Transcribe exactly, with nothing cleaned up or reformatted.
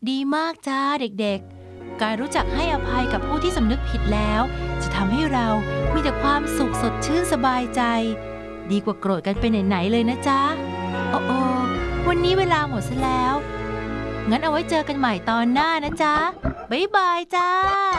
ดีมากจ้าเด็กๆการรู้จักให้อภัยกับผู้ที่สำนึกผิดแล้วจะทำให้เรามีแต่ความสุขสดชื่นสบายใจดีกว่าโกรธกันไปไหนๆเลยนะจ๊ะโอ้โอวันนี้เวลาหมดซะแล้วงั้นเอาไว้เจอกันใหม่ตอนหน้านะจ๊ะบ๊ายบายจ้า